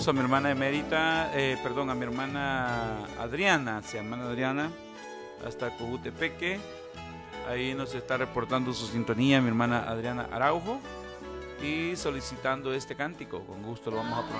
saludos a mi hermana Emérita, a mi hermana Adriana, hasta Cojutepeque. Ahí nos está reportando su sintonía mi hermana Adriana Araujo y solicitando este cántico. Con gusto lo vamos a poner.